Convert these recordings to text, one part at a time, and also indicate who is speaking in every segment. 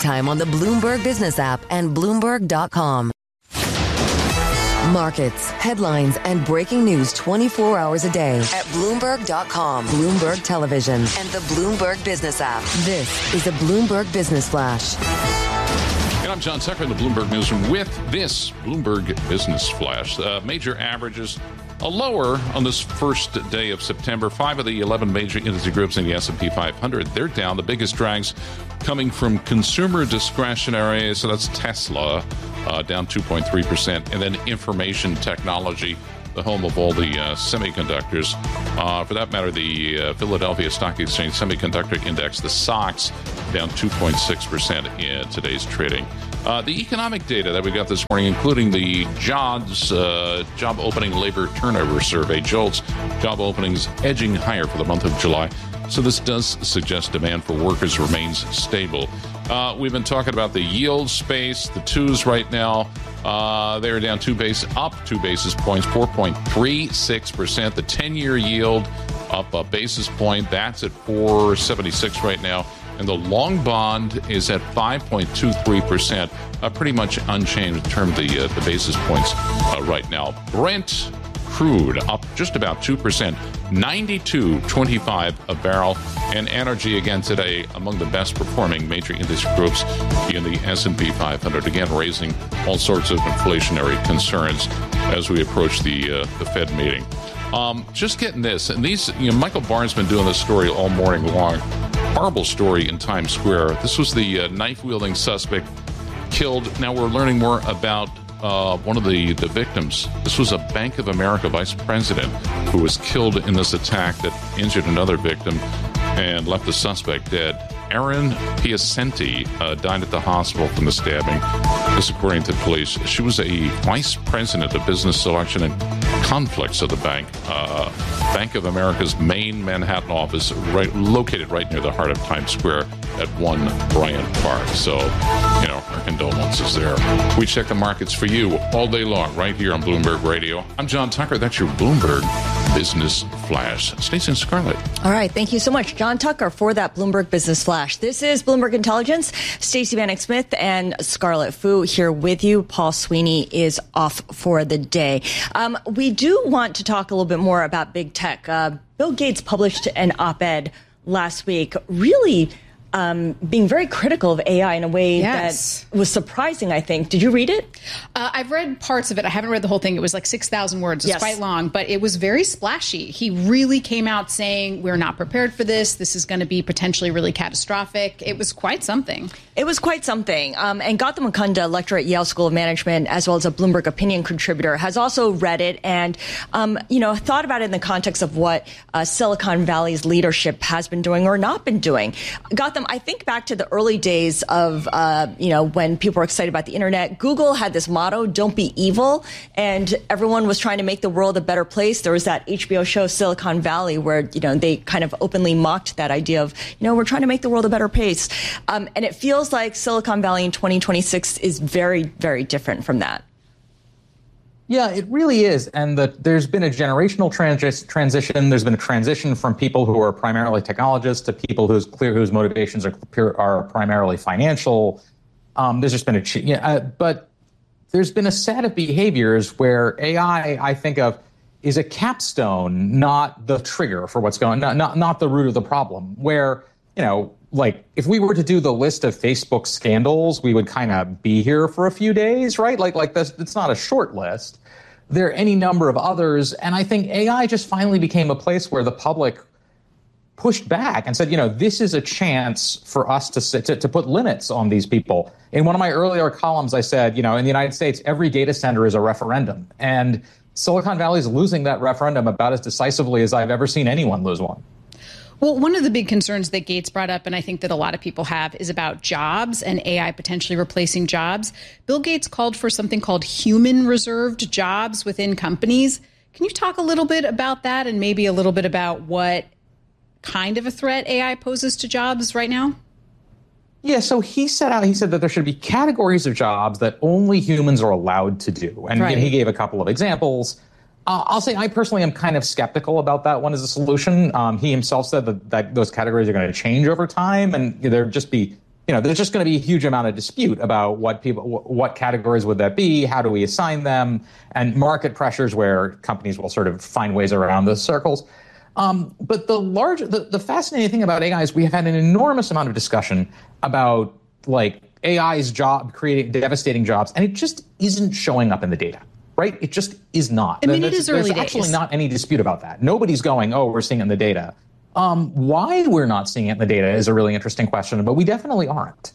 Speaker 1: anytime on the Bloomberg Business app and Bloomberg.com. Markets, headlines, and breaking news 24 hours a day at Bloomberg.com, Bloomberg Television, and the Bloomberg Business app. This is a Bloomberg Business Flash.
Speaker 2: And I'm John Tucker in the Bloomberg Newsroom with this Bloomberg Business Flash. Major averages lower on this first day of September. 5 of the 11 major industry groups in the S&P 500, they're down. The biggest drags coming from consumer discretionary, so that's Tesla, down 2.3%, and then information technology, the home of all the semiconductors. For that matter, the Philadelphia Stock Exchange Semiconductor Index, the SOX, down 2.6% in today's trading. The economic data that we got this morning, including the job opening labor turnover survey, JOLTS, job openings edging higher for the month of July. So this does suggest demand for workers remains stable. We've been talking about the yield space, the twos right now. They're down up 2 basis points, 4.36%. The 10-year yield up a basis point. That's at 4.76 right now. And the long bond is at 5.23%, pretty much unchanged in terms of the basis points right now. Brent crude up just about 2%, 92.25 a barrel. And energy again today among the best performing major industry groups in the S&P 500, again raising all sorts of inflationary concerns as we approach the Fed meeting. Just getting this, and these, Michael Barr's been doing this story all morning long. Horrible story in Times Square. This was the knife-wielding suspect killed. Now we're learning more about one of the victims. This was a Bank of America vice president who was killed in this attack that injured another victim and left the suspect dead. Erin Piacenti died at the hospital from the stabbing. This according to police. She was a vice president of business selection and conflicts of the bank. Bank of America's main Manhattan office, located right near the heart of Times Square at 1 Bryant Park. So, our condolences there. We check the markets for you all day long right here on Bloomberg Radio. I'm John Tucker. That's your Bloomberg Business Flash. Stacey and Scarlett.
Speaker 3: All right. Thank you so much, John Tucker, for that Bloomberg Business Flash. This is Bloomberg Intelligence. Stacey Vanek Smith and Scarlett Fu here with you. Paul Sweeney is off for the day. We do want to talk a little bit more about big tech. Bill Gates published an op-ed last week, really being very critical of AI in a way that was surprising, I think. Did you read it?
Speaker 4: I've read parts of it. I haven't read the whole thing. It was like 6,000 words. It's quite long, but it was very splashy. He really came out saying, we're not prepared for this. This is going to be potentially really catastrophic. It was quite something. And Gautam Mukunda, lecturer at Yale School of Management, as well as a Bloomberg opinion contributor, has also read it and, thought about it in the context of what Silicon Valley's leadership has been doing or not been doing. Gautam, I think back to the early days of, when people were excited about the internet. Google had this motto, don't be evil. And everyone was trying to make the world a better place. There was that HBO show, Silicon Valley, where, they kind of openly mocked that idea of, we're trying to make the world a better place. And it feels like Silicon Valley in 2026 is very, very different from that.
Speaker 5: Yeah, it really is. And there's been a generational transition. There's been a transition from people who are primarily technologists to people whose motivations are primarily financial. There's just been but there's been a set of behaviors where AI, I think of, is a capstone, not the trigger for what's going on, not the root of the problem. Where, like if we were to do the list of Facebook scandals, we would kind of be here for a few days, right? Like this, it's not a short list. There are any number of others. And I think AI just finally became a place where the public pushed back and said, this is a chance for us to put limits on these people. In one of my earlier columns, I said, in the United States, every data center is a referendum. And Silicon Valley is losing that referendum about as decisively as I've ever seen anyone lose one.
Speaker 4: Well, one of the big concerns that Gates brought up, and I think that a lot of people have, is about jobs and AI potentially replacing jobs. Bill Gates called for something called human reserved jobs within companies. Can you talk a little bit about that and maybe a little bit about what kind of a threat AI poses to jobs right now?
Speaker 5: Yeah, so he said that there should be categories of jobs that only humans are allowed to do. And he gave a couple of examples. I'll say I personally am kind of skeptical about that one as a solution. He himself said that those categories are going to change over time, and there'd just be there's just going to be a huge amount of dispute about what categories would that be, how do we assign them, and market pressures where companies will sort of find ways around those circles. But the fascinating thing about AI is we have had an enormous amount of discussion about like AI's job creating devastating jobs, and it just isn't showing up in the data, right? It just is not.
Speaker 4: I mean, it is early days.
Speaker 5: There's actually not any dispute about that. Nobody's going, oh, we're seeing it in the data. Why we're not seeing it in the data is a really interesting question, but we definitely aren't.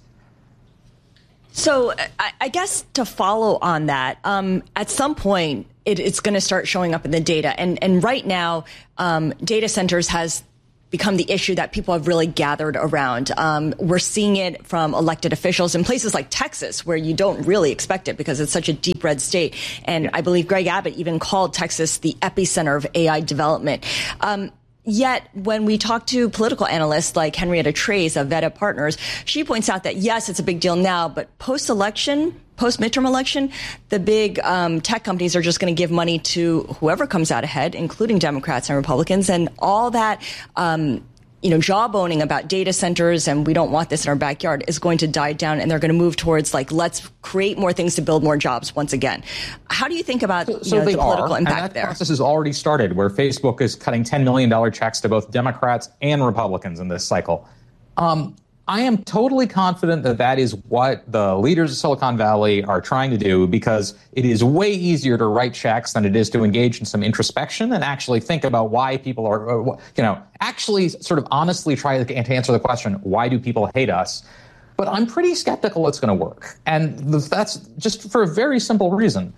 Speaker 3: So I guess to follow on that, at some point, it's going to start showing up in the data. And right now, data centers has become the issue that people have really gathered around. We're seeing it from elected officials in places like Texas, where you don't really expect it because it's such a deep red state. And I believe Greg Abbott even called Texas the epicenter of AI development. Yet, when we talk to political analysts like Henrietta Trace of Veta Partners, she points out that, yes, it's a big deal now, but post-midterm election, the big tech companies are just going to give money to whoever comes out ahead, including Democrats and Republicans, and all that jawboning about data centers and we don't want this in our backyard is going to die down, and they're going to move towards let's create more things to build more jobs once again. How do you think about the political impact
Speaker 5: and that
Speaker 3: there?
Speaker 5: Process has already started, where Facebook is cutting $10 million checks to both Democrats and Republicans in this cycle. I am totally confident that is what the leaders of Silicon Valley are trying to do, because it is way easier to write checks than it is to engage in some introspection and actually think about why people are, actually sort of honestly try to answer the question, why do people hate us? But I'm pretty skeptical it's going to work. And that's just for a very simple reason.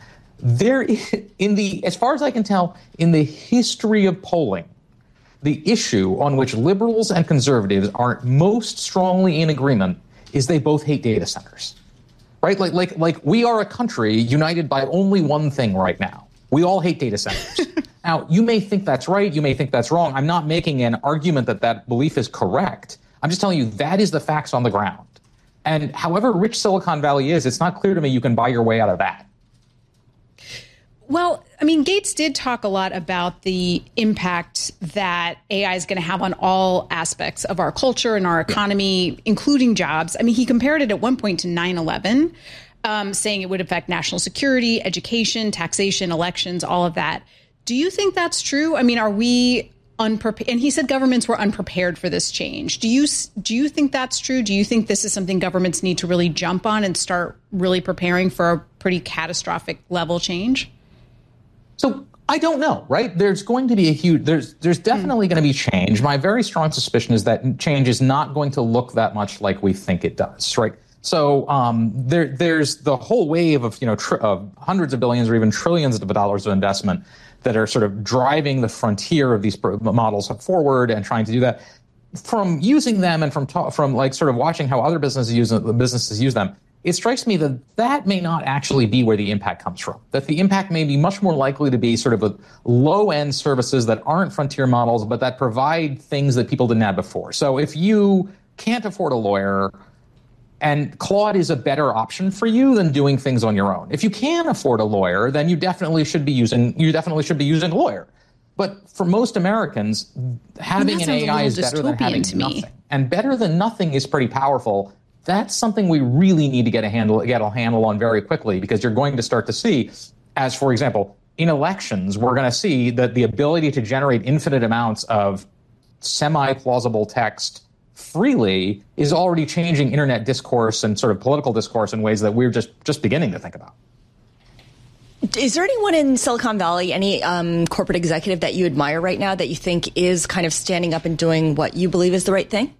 Speaker 5: As far as I can tell, in the history of polling, the issue on which liberals and conservatives are most strongly in agreement is they both hate data centers, right? Like we are a country united by only one thing right now. We all hate data centers. Now, you may think that's right. You may think that's wrong. I'm not making an argument that belief is correct. I'm just telling you that is the facts on the ground. And however rich Silicon Valley is, it's not clear to me you can buy your way out of that.
Speaker 4: Well, I mean, Gates did talk a lot about the impact that AI is going to have on all aspects of our culture and our economy, including jobs. I mean, he compared it at one point to 9/11, saying it would affect national security, education, taxation, elections, all of that. Do you think that's true? I mean, are we unprepared? And he said governments were unprepared for this change. Do you think that's true? Do you think this is something governments need to really jump on and start really preparing for a pretty catastrophic level change?
Speaker 5: So I don't know, right? There's going to be there's definitely going to be change. My very strong suspicion is that change is not going to look that much like we think it does, right? So there's the whole wave of of hundreds of billions or even trillions of dollars of investment that are sort of driving the frontier of these models forward and trying to do that. From using them and from sort of watching how other businesses use them, it strikes me that may not actually be where the impact comes from, that the impact may be much more likely to be sort of a low-end services that aren't frontier models, but that provide things that people didn't have before. So if you can't afford a lawyer, and Claude is a better option for you than doing things on your own. If you can afford a lawyer, then you definitely should be using a lawyer. But for most Americans, having an AI is better than having nothing. And better than nothing is pretty powerful. That's something we really need to get a handle on very quickly, because you're going to start to see, as for example, in elections, we're going to see that the ability to generate infinite amounts of semi-plausible text freely is already changing internet discourse and sort of political discourse in ways that we're just beginning to think about.
Speaker 3: Is there anyone in Silicon Valley, any corporate executive that you admire right now that you think is kind of standing up and doing what you believe is the right thing?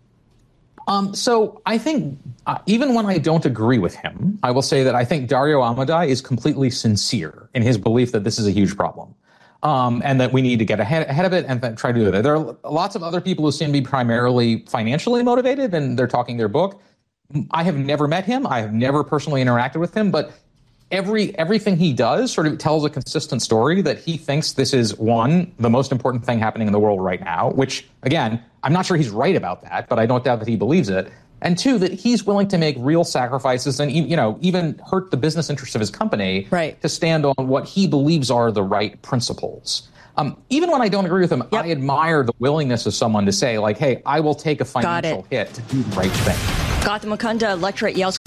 Speaker 3: So I think even when I don't agree with him, I will say that I think Dario Amodei is completely sincere in his belief that this is a huge problem, and that we need to get ahead of it and try to do it. There are lots of other people who seem to be primarily financially motivated, and they're talking their book. I have never met him. I have never personally interacted with him, but everything he does sort of tells a consistent story that he thinks this is, one, the most important thing happening in the world right now, which, again, I'm not sure he's right about that, but I don't doubt that he believes it. And two, that he's willing to make real sacrifices and, even hurt the business interests of his company to stand on what he believes are the right principles. Even when I don't agree with him, I admire the willingness of someone to say, like, hey, I will take a financial hit to do the right thing. Gautam Mukunda, lecturer at Yale